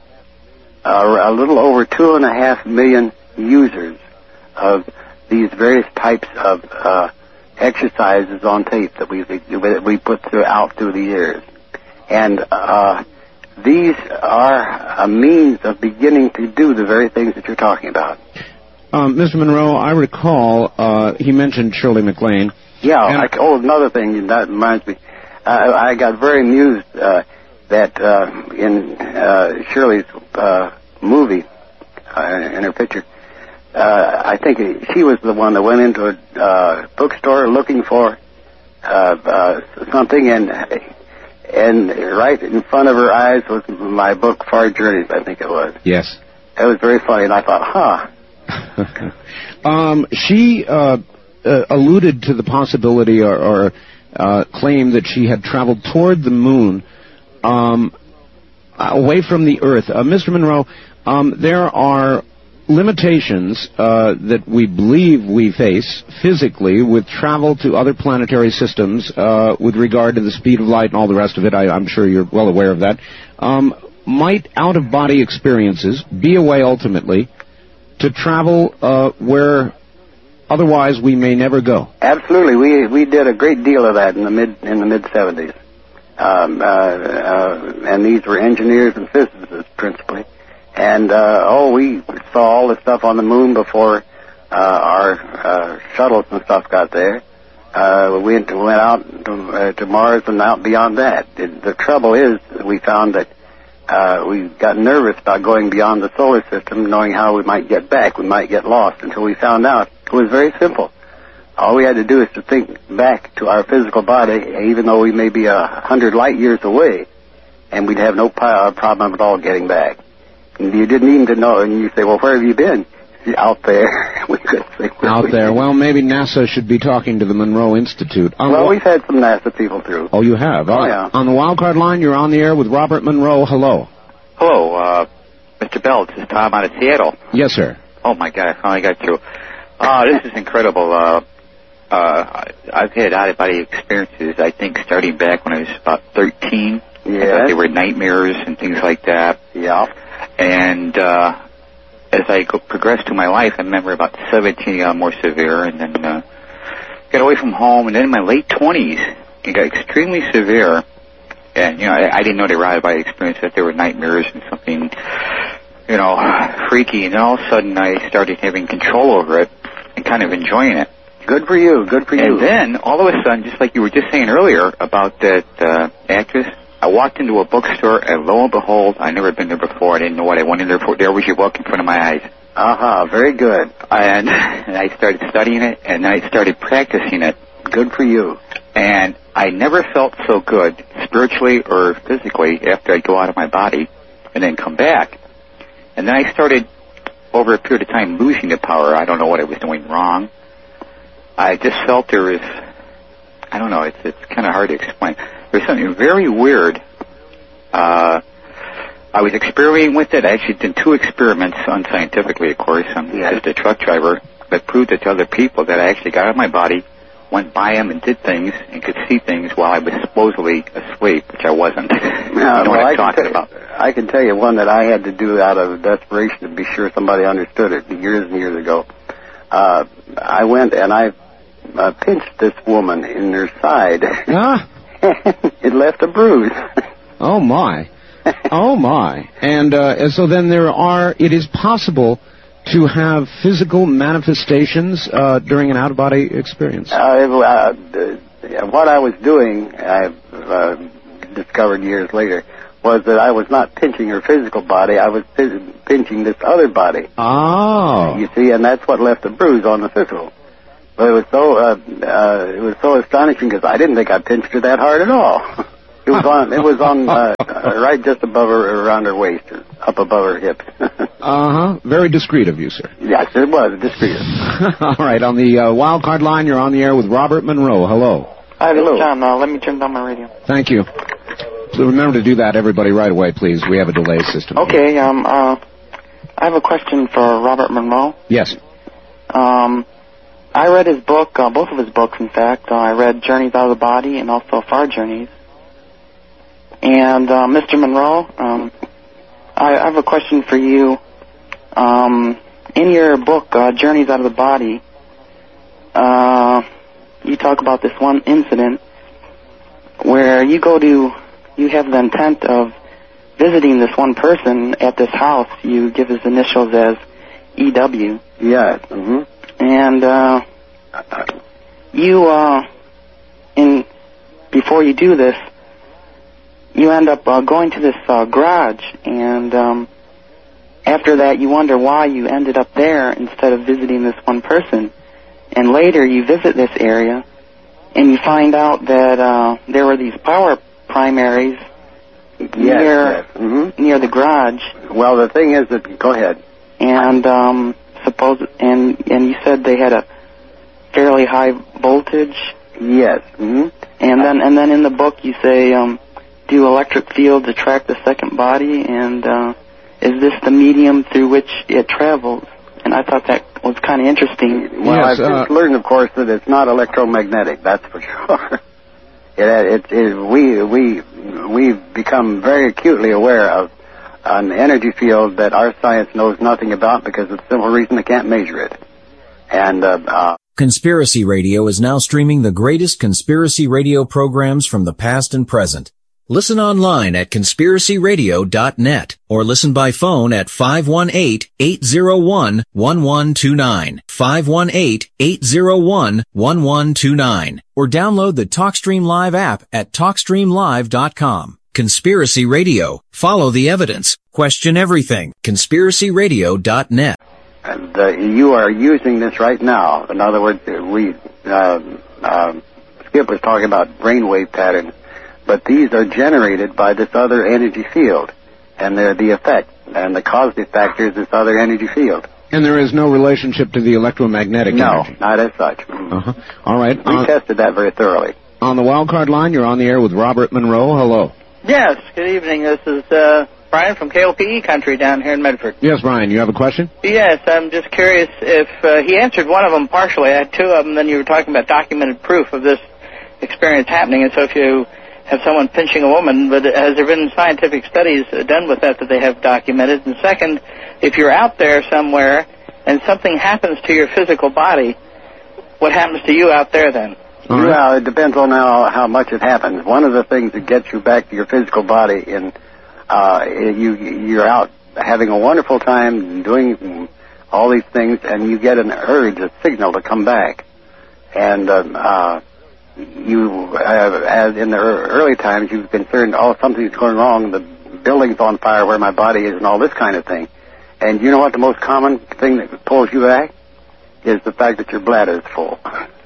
uh, a little over two and a half million users of these various types of uh, exercises on tape that we that we put through, out through the years. And uh, these are a means of beginning to do the very things that you're talking about. Um, Mister Monroe, I recall uh, he mentioned Shirley MacLaine. Yeah. I, oh, another thing that reminds me. I, I got very amused uh, that uh, in uh, Shirley's uh, movie, uh, in her picture, uh, I think she was the one that went into a uh, bookstore looking for uh, uh, something, and and right in front of her eyes was my book, Far Journeys, I think it was. Yes. It was very funny, and I thought, huh. um, she uh, uh, alluded to the possibility or... or Uh, claim that she had traveled toward the moon, um, away from the Earth. Uh, Mister Monroe, um, there are limitations uh, that we believe we face physically with travel to other planetary systems uh, with regard to the speed of light and all the rest of it. I, I'm sure you're well aware of that. Um, might out-of-body experiences be a way ultimately to travel uh, where otherwise we may never go? Absolutely. We we did a great deal of that in the mid in the mid seventies, um, uh, uh, and these were engineers and physicists principally. And uh, oh, we saw all the stuff on the moon before uh, our uh, shuttles and stuff got there. Uh, we went, went out to, uh, to Mars and out beyond that. It, the trouble is, we found that uh, we got nervous about going beyond the solar system, knowing how we might get back. We might get lost until we found out. It was very simple. All we had to do is to think back to our physical body, even though we may be a hundred light years away, and we'd have no problem at all getting back. And you didn't even to know, and you say, well, where have you been? Out there. We could say, out there. Well, maybe NASA should be talking to the Monroe Institute. On well, we've had some NASA people through. Oh, you have? Oh, uh, yeah. On the Wildcard line, you're on the air with Robert Monroe. Hello. Hello, uh, Mister Bell. This is Tom out of Seattle. Yes, sir. Oh, my God, I finally got through. Uh, this is incredible. Uh, uh, I've had out-of-body experiences, I think, starting back when I was about thirteen. Yeah. I thought they were nightmares and things like that. Yeah. And uh, as I go, progressed through my life, I remember about seventeen, I got more severe, and then uh, got away from home. And then in my late twenties, it got extremely severe. And, you know, I, I didn't know they were out-of-body experiences, that they were nightmares and something, you know, freaky. And then all of a sudden, I started having control over it and kind of enjoying it. Good for you. Good for you. And then, all of a sudden, just like you were just saying earlier about that uh, actress, I walked into a bookstore, and lo and behold, I'd never been there before. I didn't know what I went in there for. There was your book in front of my eyes. Uh-huh. Very good. And, and I started studying it, and then I started practicing it. Good for you. And I never felt so good, spiritually or physically, after I'd go out of my body and then come back. And then I started, over a period of time, losing the power. I don't know what I was doing wrong. I just felt there was, I don't know, it's it's kind of hard to explain. There's something very weird. Uh, I was experimenting with it. I actually did two experiments, unscientifically, of course. I'm yes. just a truck driver, but proved it to other people that I actually got out of my body, went by them and did things and could see things while I was supposedly asleep, which I wasn't. No, you know well, what I'm I talking can about. I can tell you one that I had to do out of desperation to be sure somebody understood it years and years ago. Uh, I went and I uh, pinched this woman in her side. Ah. It left a bruise. Oh, my. Oh, my. And uh, so then there are, it is possible to have physical manifestations uh, during an out-of-body experience? Uh, uh, what I was doing, I uh, discovered years later, was that I was not pinching her physical body, I was p- pinching this other body. Oh. You see, and that's what left the bruise on the thistle. But it was so uh, uh, it was so astonishing because I didn't think I pinched her that hard at all. It was on it was on uh, uh, right just above her, around her waist, up above her hip. Uh-huh. Very discreet of you, sir. Yes, it was discreet. All right, on the uh, wild card line, you're on the air with Robert Monroe. Hello. Hi, this Hello. is John. Uh, let me turn down my radio. Thank you. So remember to do that, everybody, right away, please. We have a delay system. Okay, um, uh, I have a question for Robert Monroe. Yes. Um, I read his book, uh, both of his books, in fact. Uh, I read Journeys Out of the Body and also Far Journeys. And, uh, Mister Monroe, um, I, I have a question for you. Um, in your book, uh, Journeys Out of the Body, uh, you talk about this one incident where you go to, you have the intent of visiting this one person at this house. You give his initials as E W. Yes. Mm-hmm. And uh, you, uh, in before you do this, you end up uh, going to this uh, garage, and um, after that, you wonder why you ended up there instead of visiting this one person. And later, you visit this area, and you find out that uh, there were these power primaries Yes, near yes. Mm-hmm. near the garage. Well, the thing is that go ahead. And um, suppose and and you said they had a fairly high voltage. Yes. Mm-hmm. And then and then in the book you say, um, do electric fields attract the second body, and uh, is this the medium through which it travels? And I thought that was kind of interesting. Well, Yes, I've uh, just learned, of course, that it's not electromagnetic. That's for sure. It, it, it, we we we've become very acutely aware of an energy field that our science knows nothing about because of the simple reason they can't measure it. And uh, uh, Conspiracy Radio is now streaming the greatest conspiracy radio programs from the past and present. Listen online at conspiracy radio dot net or listen by phone at five one eight, eight zero one, one one two nine, five one eight, eight zero one, one one two nine, or download the TalkStream Live app at talk stream live dot com. Conspiracy Radio. Follow the evidence. Question everything. conspiracy radio dot net. and uh, you are using this right now. In other words, we uh, uh, Skip was talking about brainwave patterns. But these are generated by this other energy field, and they're the effect, and the causative factor is this other energy field. And there is no relationship to the electromagnetic no, energy? No, not as such. Uh-huh. All right. We on, tested that very thoroughly. On the wildcard line, you're on the air with Robert Monroe. Hello. Yes, good evening. This is uh, Brian from K O P E country down here in Medford. Yes, Brian, you have a question? Yes, I'm just curious if uh, he answered one of them partially. I had two of them, then you were talking about documented proof of this experience happening, and so if you have someone pinching a woman, but has there been scientific studies done with that that they have documented? And second, if you're out there somewhere and something happens to your physical body, what happens to you out there then? All right. Well, it depends on how, how much it happens. One of the things that gets you back to your physical body, in uh, you, you're out having a wonderful time doing all these things, and you get an urge, a signal to come back. And uh, uh, you, uh, as in the early times, you've concerned, oh, something's going wrong, the building's on fire where my body is, and all this kind of thing. And you know what the most common thing that pulls you back is the fact that your bladder is full.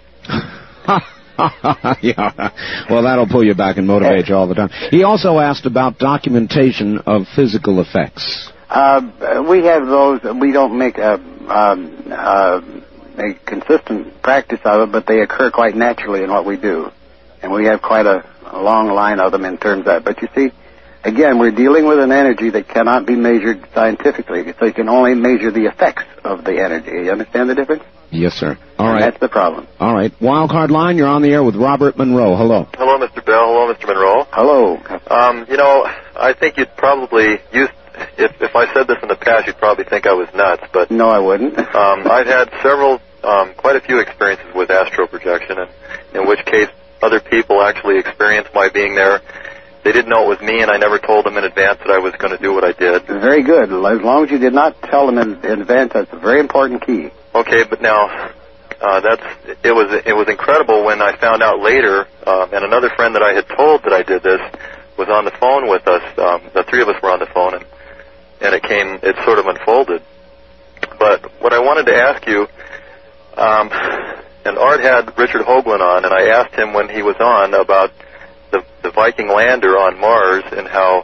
Yeah, well, that'll pull you back and motivate you all the time. He also asked about documentation of physical effects. Uh, we have those. We don't make a, um, uh, a consistent practice of it, but they occur quite naturally in what we do. And we have quite a, a long line of them in terms of that. But you see, again, we're dealing with an energy that cannot be measured scientifically, so you can only measure the effects of the energy. You understand the difference? Yes, sir. All and right. That's the problem. All right. Wildcard line, you're on the air with Robert Monroe. Hello. Hello, Mister Bell. Hello, Mister Monroe. Hello. Um, you know, I think you'd probably use, if if I said this in the past, you'd probably think I was nuts, but... No, I wouldn't. um, I've had several, um, quite a few experiences with astral projection, and in which case other people actually experienced my being there. They didn't know it was me, and I never told them in advance that I was going to do what I did. Very good. As long as you did not tell them in, in advance, that's a very important key. Okay, but now, uh, that's, it was, it was incredible when I found out later, um, and another friend that I had told that I did this was on the phone with us. Um, the three of us were on the phone, and and it came, it sort of unfolded. But what I wanted to ask you, um, and Art had Richard Hoagland on, and I asked him when he was on about the, the Viking lander on Mars and how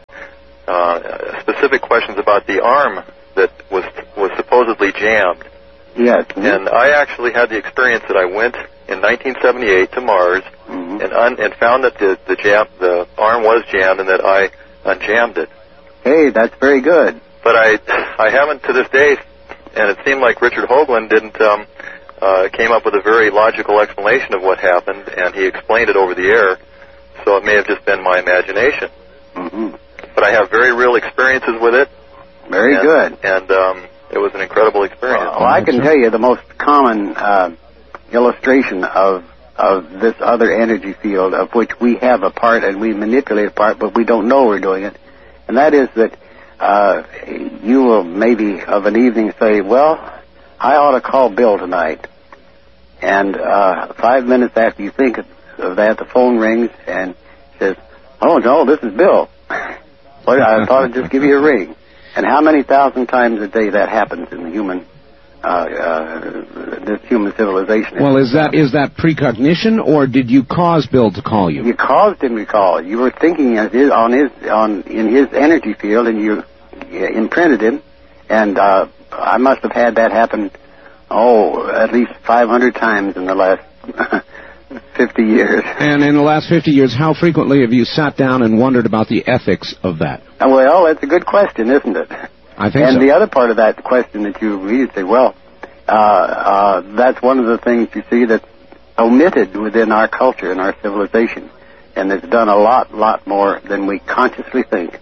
uh, specific questions about the arm that was was supposedly jammed. Yes. And I actually had the experience that I went in nineteen seventy-eight to Mars mm-hmm. and un, and found that the the jam the arm was jammed and that I unjammed it. Hey, that's very good. But I I haven't to this day, and it seemed like Richard Hoagland didn't um, uh, came up with a very logical explanation of what happened, and he explained it over the air. So it may have just been my imagination. Mm-hmm. But I have very real experiences with it. Very and, good. And um, it was an incredible experience. Well, I can tell you the most common uh, illustration of of this other energy field of which we have a part and we manipulate a part, but we don't know we're doing it. And that is that uh, you will maybe of an evening say, well, I ought to call Bill tonight. And uh, five minutes after you think of that, the phone rings and says, oh, no, this is Bill. Well, I thought I'd just give you a ring. And how many thousand times a day that happens in the human, uh, uh, this human civilization? Well, is that is that precognition, or did you cause Bill to call you? You caused him to call. You were thinking as his, on his on in his energy field, and you, you imprinted him. And uh, I must have had that happen, oh, at least five hundred times in the last fifty years. And in the last fifty years, how frequently have you sat down and wondered about the ethics of that? Well, that's a good question, isn't it? I think and so. the other part of that question that you read, say, well, uh, uh, that's one of the things you see that's omitted within our culture and our civilization, and it's done a lot, lot more than we consciously think.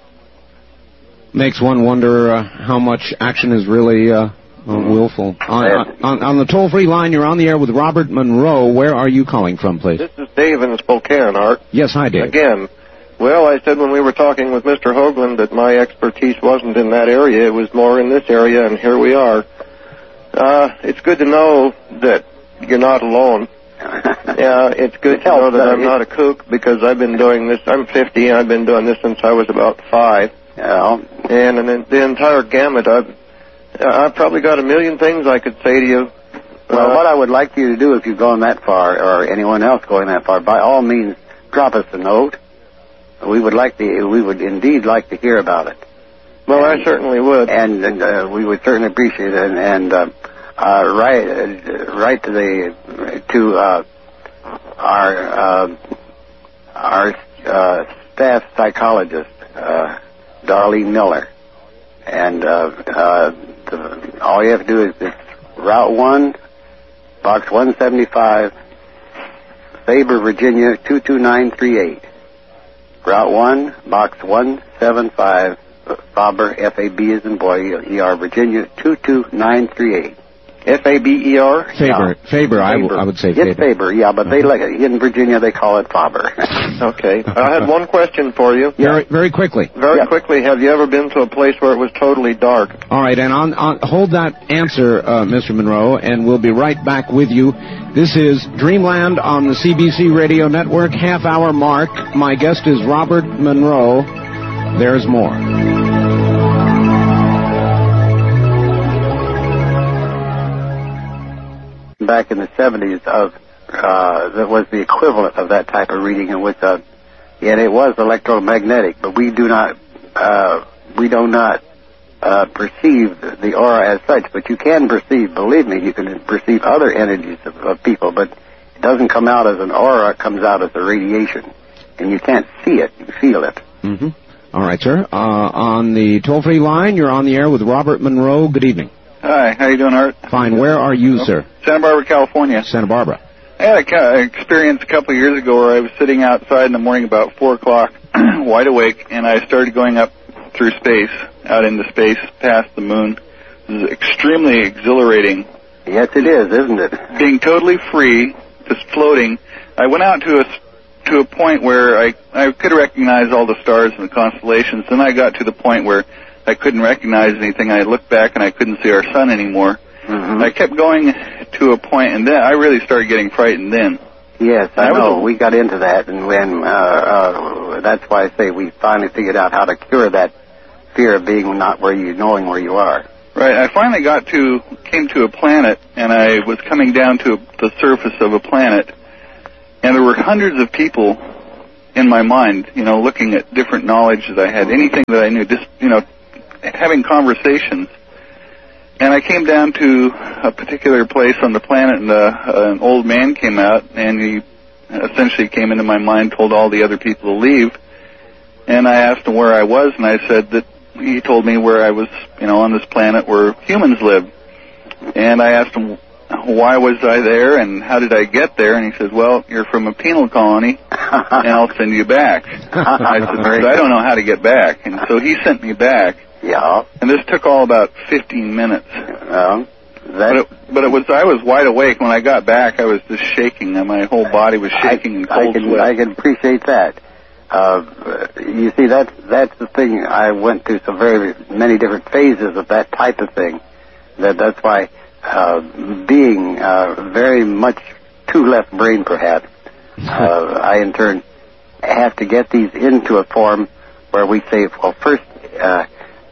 Makes one wonder uh, how much action is really uh, willful. On, on, on the toll-free line, you're on the air with Robert Monroe. Where are you calling from, please? This is Dave in Spokane, Art. Yes, hi, Dave. Again. Well, I said when we were talking with Mister Hoagland that my expertise wasn't in that area. It was more in this area, and here we are. Uh, it's good to know that you're not alone. Yeah, it's good to know that I'm not a kook because I've been doing this. I'm fifty, and I've been doing this since I was about five. Yeah. And, and the entire gamut, I've, I've probably got a million things I could say to you. Well, uh, what I would like you to do if you've gone that far, or anyone else going that far, by all means, drop us a note. We would like to, we would indeed like to hear about it. Well, and, I certainly would. And, and uh, we would certainly appreciate it. And, and uh, uh, write, uh, write to the, to uh, our, uh, our uh, staff psychologist, uh, Darlene Miller. And uh, uh, the, all you have to do is it's Route one, Box one seventy-five, Faber, Virginia, two two nine three eight. Route one, Box one seventy-five, Faber, F A B as in boy, E R, Virginia, two two nine three eight. F A B E R? Faber. Yeah. Faber, I, w- I would say Faber. It's Faber, yeah, but they like it. In Virginia, they call it Faber. Okay. I had one question for you. Yeah. Very, very quickly. Very yeah. quickly, have you ever been to a place where it was totally dark? All right, and on, on hold that answer, uh, Mister Monroe, and we'll be right back with you. This is Dreamland on the C B C Radio Network, half-hour mark. My guest is Robert Monroe. There's more. Back in the seventies, of uh, that was the equivalent of that type of reading, in which, uh, and it was electromagnetic, but we do not, uh, we do not uh, perceive the aura as such. But you can perceive, believe me, you can perceive other energies of, of people, but it doesn't come out as an aura; it comes out as a radiation, and you can't see it; you feel it. Mm-hmm. All right, sir. Uh, on the toll-free line, you're on the air with Robert Monroe. Good evening. Hi, how you doing, Art? Fine. Where are you, sir? Santa Barbara, California. Santa Barbara. I had an experience a couple of years ago where I was sitting outside in the morning about four o'clock, wide awake, and I started going up through space, out into space, past the moon. It was extremely exhilarating. Yes, it is, isn't it? Being totally free, just floating. I went out to a to a point where I I could recognize all the stars and the constellations. Then I got to the point where I couldn't recognize anything. I looked back and I couldn't see our sun anymore. Mm-hmm. I kept going to a point, and then I really started getting frightened then. Yes, I, I was know. a- We got into that, and when uh, uh, that's why I say we finally figured out how to cure that fear of being not where you, knowing where you are. Right. I finally got to, came to a planet, and I was coming down to the surface of a planet, and there were hundreds of people in my mind, you know, looking at different knowledge that I had, anything that I knew, just, you know, having conversations. And I came down to a particular place on the planet, and uh, an old man came out, and he essentially came into my mind, told all the other people to leave. And I asked him where I was, and I said that he told me where I was, you know, on this planet where humans live. And I asked him, why was I there, and how did I get there? And he says, well, you're from a penal colony, and I'll send you back. I said, I don't know how to get back. And so he sent me back. Yeah. And this took all about fifteen minutes. Um, but, it, but it was, I was wide awake. When I got back, I was just shaking, and my whole body was shaking in cold I can, sweat. I can appreciate that. Uh, you see, that's, that's the thing. I went through some very many different phases of that type of thing. That That's why uh, being uh, very much too left brain, perhaps, uh, I in turn have to get these into a form where we say, well, first uh,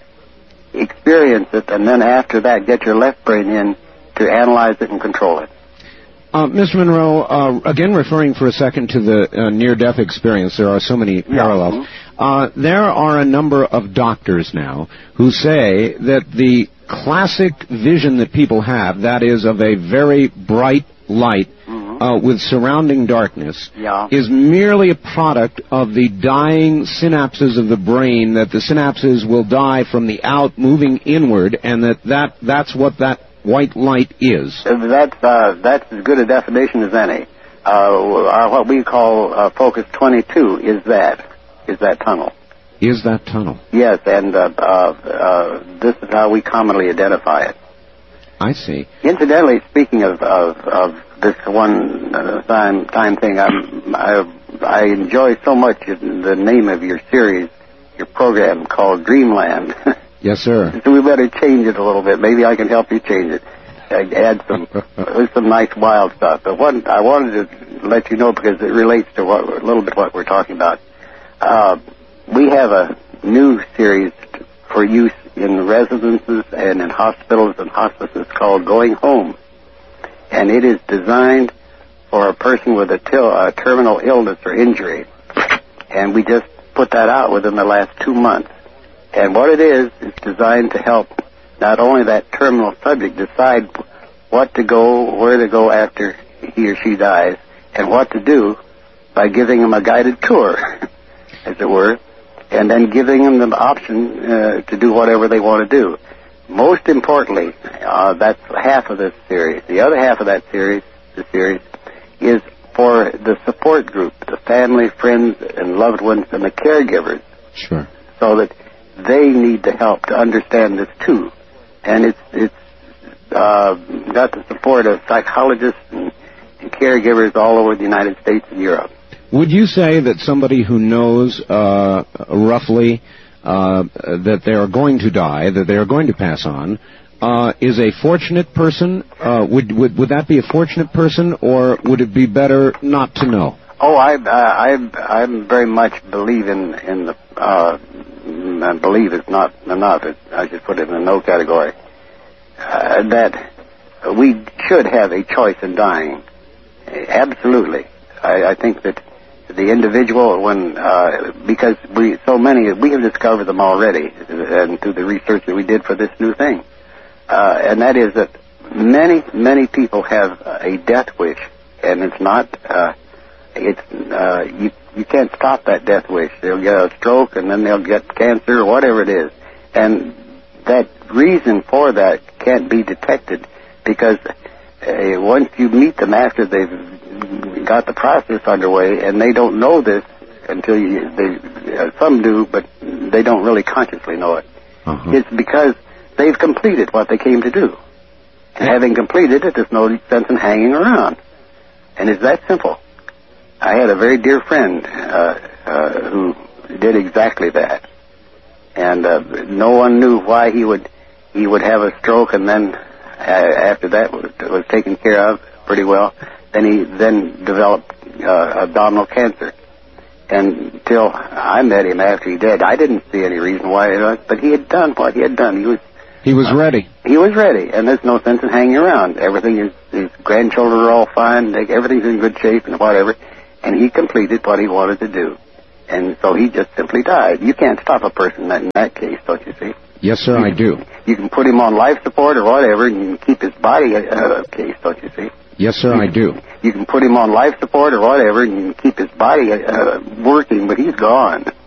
experience it, and then after that get your left brain in to analyze it and control it. Uh, Mister Monroe, uh, again referring for a second to the uh, near-death experience, there are so many parallels. Uh, there are a number of doctors now who say that the classic vision that people have, that is of a very bright light uh, with surrounding darkness, Yeah. is merely a product of the dying synapses of the brain, that the synapses will die from the out moving inward, and that, that that's what that white light is. Uh, That's, uh, that's as good a definition as any. Uh, our, what we call uh, Focus twenty-two is that, is that tunnel. Is that tunnel? Yes, and uh, uh, uh, this is how we commonly identify it. I see. Incidentally, speaking of, of, of this one uh, time, time thing, I'm, I, I enjoy so much the name of your series, your program called Dreamland. Yes, sir. So we better change it a little bit. Maybe I can help you change it. Uh, add some some nice wild stuff. But one, I wanted to let you know because it relates to what a little bit what we're talking about. Uh, we have a new series t- for use in residences and in hospitals and hospices called Going Home, and it is designed for a person with a, til- a terminal illness or injury. And we just put that out within the last two months. And what it is, is designed to help not only that terminal subject decide what to go, where to go after he or she dies, and what to do by giving them a guided tour, as it were, and then giving them the option uh, to do whatever they want to do. Most importantly, uh, that's half of this series. The other half of that series, the series, is for the support group, the family, friends, and loved ones, and the caregivers. Sure. So that they need the help to understand this too, and it's it's uh, got the support of psychologists and, and caregivers all over the United States and Europe. Would you say that somebody who knows uh, roughly uh, that they are going to die, that they are going to pass on, uh, is a fortunate person? Uh, would would would that be a fortunate person, or would it be better not to know? Oh, I I I I'm very much believe in in the uh, I believe it's not enough. It, I should put it in the no category. Uh, that we should have a choice in dying. Absolutely, I, I think that the individual, when uh, because we so many we have discovered them already, and through the research that we did for this new thing, uh, and that is that many many people have a death wish, and it's not. Uh, It's uh, you. You can't stop that death wish. They'll get a stroke, and then they'll get cancer, or whatever it is. And that reason for that can't be detected because uh, once you meet them after they've got the process underway, and they don't know this until you. They uh, some do, but they don't really consciously know it. Uh-huh. It's because they've completed what they came to do, and having completed it, there's no sense in hanging around. And it's that simple. I had a very dear friend uh, uh, who did exactly that, and uh, no one knew why he would he would have a stroke, and then uh, after that was, was taken care of pretty well. Then he then developed uh, abdominal cancer. And until I met him after he did, I didn't see any reason why, uh, but he had done what he had done. He was He was uh, ready. He was ready, and there's no sense in hanging around. Everything is, his grandchildren are all fine, they, everything's in good shape and whatever, and he completed what he wanted to do. And so he just simply died. You can't stop a person in that case, don't you see? Yes, sir, you I can, do. You can put him on life support or whatever, and you can keep his body uh, case, don't you see? Yes, sir, you I can, do. You can put him on life support or whatever, and you can keep his body uh, working, but he's gone.